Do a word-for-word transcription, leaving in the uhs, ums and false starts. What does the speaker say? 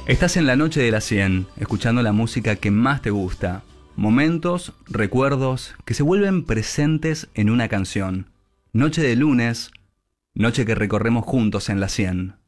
Estás en la noche de la cien, escuchando la música que más te gusta. Momentos, recuerdos que se vuelven presentes en una canción. Noche de lunes, noche que recorremos juntos en la cien.